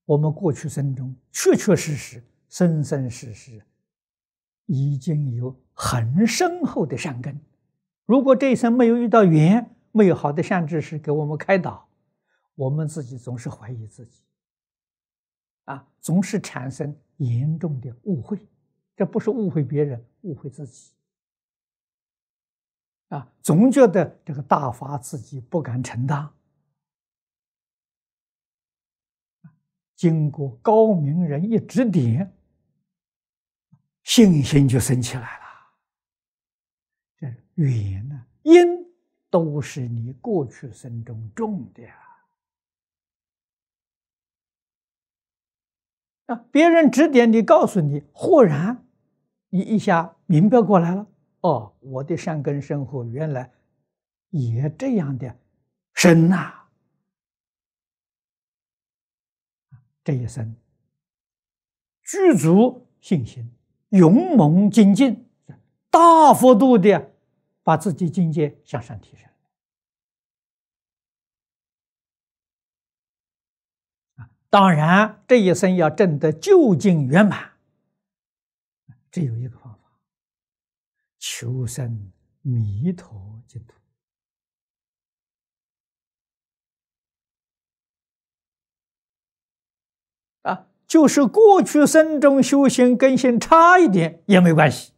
我们过去生中确确实实、生生世世已经有很深厚的善根。如果这一生没有遇到缘，没有好的善知识给我们开导，我们自己总是怀疑自己，总是产生严重的误会。这不是误会别人，误会自己。总觉得这个大法自己不敢承担。经过高明人一指点，信心就升起来了。这缘呢，因都是你过去生中种的别人指点你，告诉你，忽然你一下明白过来了。哦，我的善根深厚，原来也这样的深呐！这一生具足信心，勇猛精进，大幅度的把自己境界向上提升。当然，这一生要证得究竟圆满，只有一个方法：求生弥陀净土。就是过去生中修行根性差一点也没关系。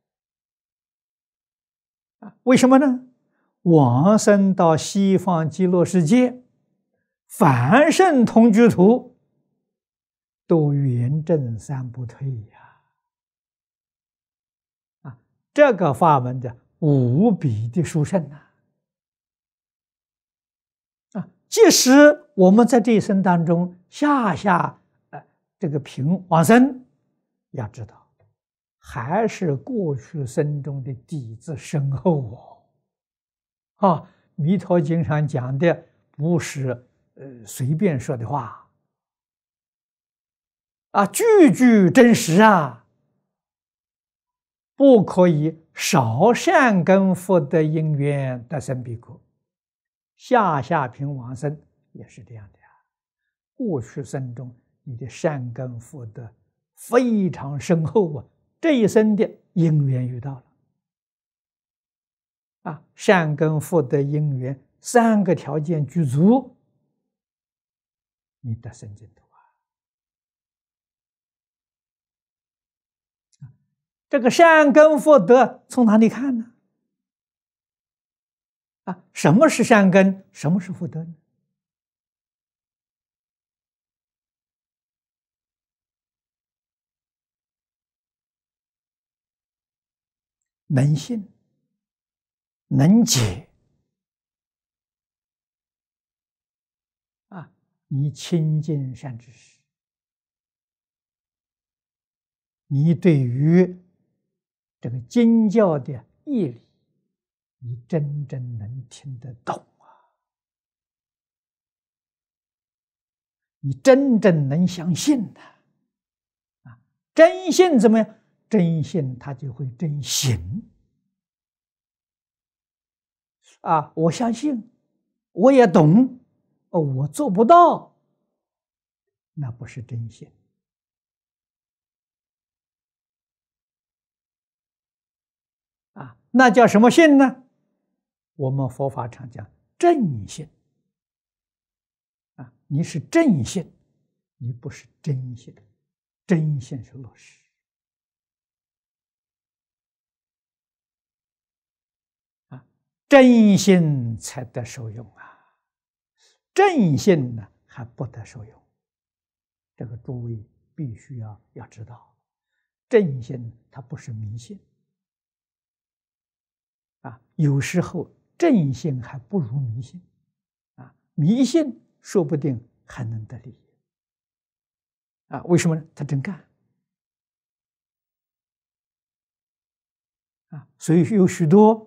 为什么呢？往生到西方极乐世界，凡圣同居土，都圆正三不退呀！这个法门的无比的殊胜即使我们在这一生当中下这个品往生，要知道还是过去生中的底子深厚弥陀经上讲的不是随便说的话句句真实不可以少善根福德因缘得生彼国。下品往生也是这样的过去生中你的善根福德非常深厚这一生的因缘遇到了善根福德因缘3个条件具足，你得生净土这个善根福德从哪里看呢？什么是善根？什么是福德呢？能信，能解你亲近善知识，你对于这个经教的义理，你真正能听得懂你真正能相信真信怎么样？真信他就会真行我相信，我也懂我做不到，那不是真信那叫什么信呢？我们佛法常讲正信你是正信，你不是真信。真信是落实真信才得受用正信呢还不得受用。这个诸位必须要知道，正信它不是迷信有时候正信还不如迷信迷信说不定还能得利益为什么呢？他真干所以有许多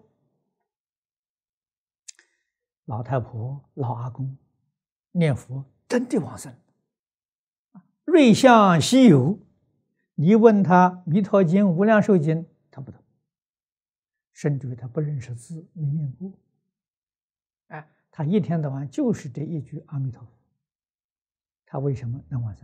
老太婆、老阿公念佛真的往生，瑞相稀有。你问他《弥陀经》《无量寿经》，他不懂，甚至于他不认识字，没念过。他一天到晚就是这一句阿弥陀佛，他为什么能往生？